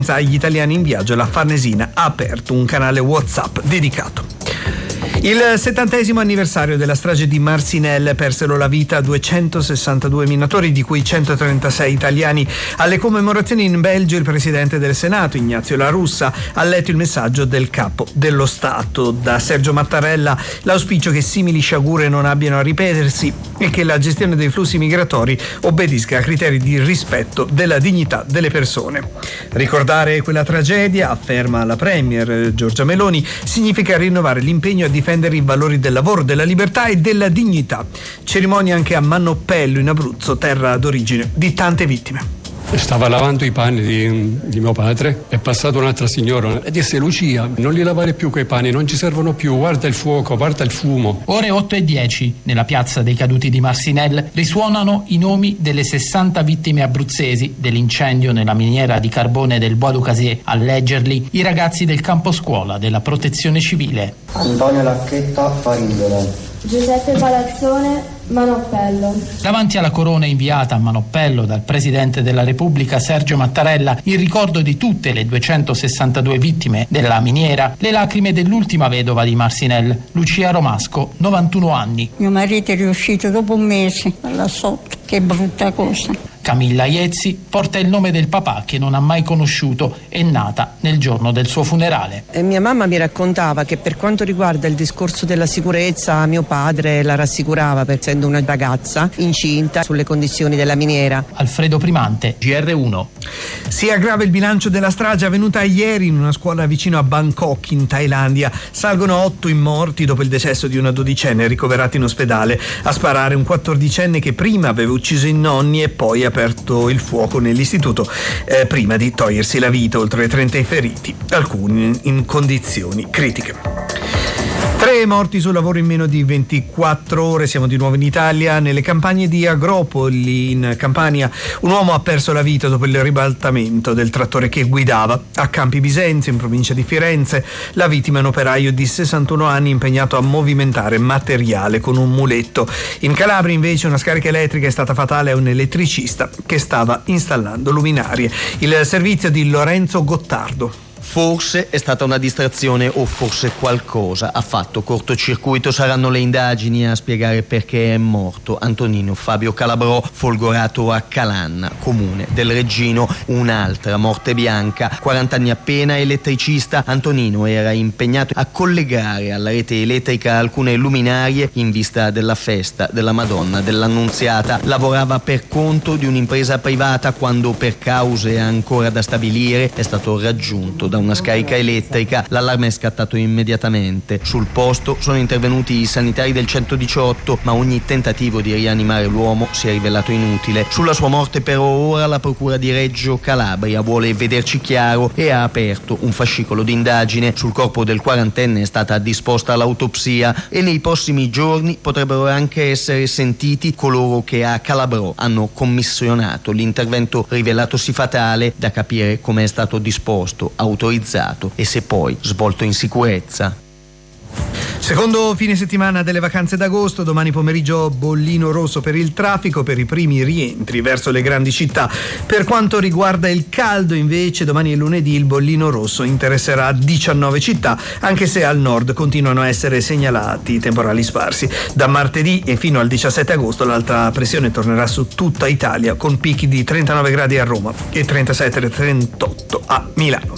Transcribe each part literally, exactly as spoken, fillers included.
Agli italiani in viaggio, la Farnesina ha aperto un canale WhatsApp dedicato. Il settantesimo anniversario della strage di Marcinelle persero la vita duecentosessantadue minatori, di cui centotrentasei italiani. Alle commemorazioni in Belgio il presidente del Senato, Ignazio La Russa, ha letto il messaggio del capo dello Stato. Da Sergio Mattarella l'auspicio che simili sciagure non abbiano a ripetersi e che la gestione dei flussi migratori obbedisca a criteri di rispetto della dignità delle persone. Ricordare quella tragedia, afferma la premier Giorgia Meloni, significa rinnovare l'impegno a difendere i valori del lavoro, della libertà e della dignità. Cerimonia anche a Manoppello, in Abruzzo, terra d'origine di tante vittime. Stava lavando i panni di, di mio padre, è passata un'altra signora e disse: Lucia, non li lavare più quei panni, non ci servono più, guarda il fuoco, guarda il fumo. Ore otto e dieci, nella piazza dei caduti di Marcinelle, risuonano i nomi delle sessanta vittime abruzzesi dell'incendio nella miniera di carbone del Bois du Casier. A leggerli i ragazzi del campo scuola della Protezione Civile. Antonio Lacchetta, Farindolo. Giuseppe Palazzone, Manoppello. Davanti alla corona inviata a Manoppello dal Presidente della Repubblica Sergio Mattarella, in ricordo di tutte le duecentosessantadue vittime della miniera, le lacrime dell'ultima vedova di Marcinelle, Lucia Romasco, novantuno anni. Mio marito è riuscito dopo un mese là sotto, che brutta cosa. Camilla Iezzi porta il nome del papà che non ha mai conosciuto, è nata nel giorno del suo funerale. E mia mamma mi raccontava che per quanto riguarda il discorso della sicurezza, mio padre la rassicurava, per essendo una ragazza incinta, sulle condizioni della miniera. Alfredo Primante, G R uno. Si aggrava il bilancio della strage avvenuta ieri in una scuola vicino a Bangkok, in Thailandia. Salgono otto i morti dopo il decesso di una dodicenne ricoverata in ospedale. A sparare un quattordicenne che prima aveva ucciso i nonni e poi ha aperto il fuoco nell'istituto eh, prima di togliersi la vita. Oltre trenta i feriti, alcuni in condizioni critiche. Tre morti sul lavoro in meno di ventiquattro ore. Siamo di nuovo in Italia, nelle campagne di Agropoli, in Campania. Un uomo ha perso la vita dopo il ribaltamento del trattore che guidava. A Campi Bisenzio, in provincia di Firenze, la vittima è un operaio di sessantuno anni impegnato a movimentare materiale con un muletto. In Calabria, invece, una scarica elettrica è stata fatale a un elettricista che stava installando luminarie. Il servizio di Lorenzo Gottardo. Forse è stata una distrazione o forse qualcosa ha fatto cortocircuito. Saranno le indagini a spiegare perché è morto Antonino Fabio Calabrò, folgorato a Calanna, comune del Reggino. Un'altra morte bianca, quaranta anni appena, elettricista. Antonino era impegnato a collegare alla rete elettrica alcune luminarie in vista della festa della Madonna dell'Annunziata. Lavorava per conto di un'impresa privata quando, per cause ancora da stabilire, è stato raggiunto da una scarica elettrica. L'allarme è scattato immediatamente. Sul posto sono intervenuti i sanitari del centodiciotto, ma ogni tentativo di rianimare l'uomo si è rivelato inutile. Sulla sua morte però ora la procura di Reggio Calabria vuole vederci chiaro e ha aperto un fascicolo d'indagine. Sul corpo del quarantenne è stata disposta l'autopsia e nei prossimi giorni potrebbero anche essere sentiti coloro che a Calabrò hanno commissionato l'intervento rivelatosi fatale, da capire come è stato disposto, autorizzato e se poi svolto in sicurezza. Secondo fine settimana delle vacanze d'agosto, domani pomeriggio bollino rosso per il traffico per i primi rientri verso le grandi città. Per quanto riguarda il caldo, invece, domani e lunedì il bollino rosso interesserà diciannove città, anche se al nord continuano a essere segnalati temporali sparsi. Da martedì e fino al diciassette agosto l'alta pressione tornerà su tutta Italia, con picchi di trentanove gradi a Roma e trentasette trentotto a Milano.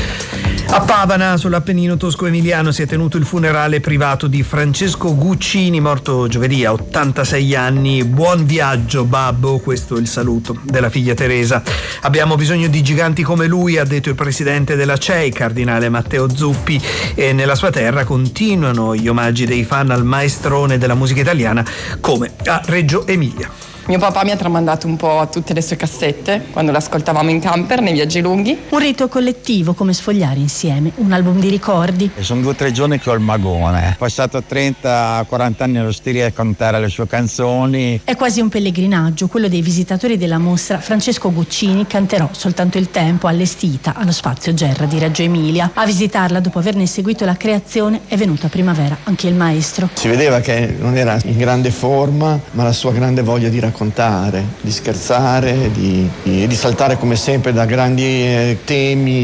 A Pavana, sull'Appennino tosco-emiliano, si è tenuto il funerale privato di Francesco Guccini, morto giovedì a ottantasei anni. Buon viaggio, babbo, questo è il saluto della figlia Teresa. Abbiamo bisogno di giganti come lui, ha detto il presidente della C E I, cardinale Matteo Zuppi, e nella sua terra continuano gli omaggi dei fan al maestrone della musica italiana, come a Reggio Emilia. Mio papà mi ha tramandato un po' tutte le sue cassette quando l'ascoltavamo in camper nei viaggi lunghi. Un rito collettivo, come sfogliare insieme un album di ricordi. E sono due o tre giorni che ho il magone. Ho passato trenta quaranta anni allo stile a cantare le sue canzoni. È quasi un pellegrinaggio, quello dei visitatori della mostra Francesco Guccini canterò soltanto il tempo, allestita allo spazio Gerra di Reggio Emilia. A visitarla, dopo averne seguito la creazione, è venuto a primavera anche il maestro. Si vedeva che non era in grande forma, ma la sua grande voglia di raccontare raccontare, di scherzare, di, di, di saltare come sempre da grandi eh, temi